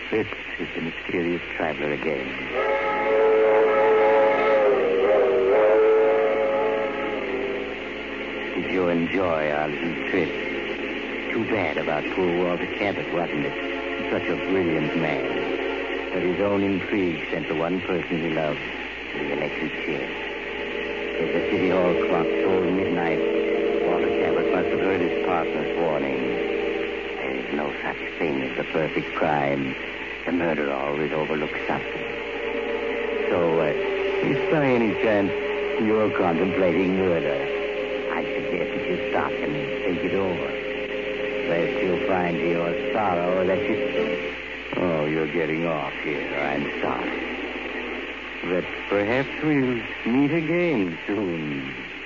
This is the mysterious traveler again. Did you enjoy our little trip? Too bad about poor Walter Cabot, wasn't it? Such a brilliant man. But his own intrigue sent the one person he loved to the electric chair. As the City Hall clock tolled midnight, Walter Cabot must have heard his partner's warning. There is no such thing as the perfect crime. The murderer always overlooks something. So, if by any chance you're contemplating murder, I suggest that you stop and think it over. Lest you'll find to your sorrow that you... Oh, you're getting off here. I'm sorry. But perhaps we'll meet again soon.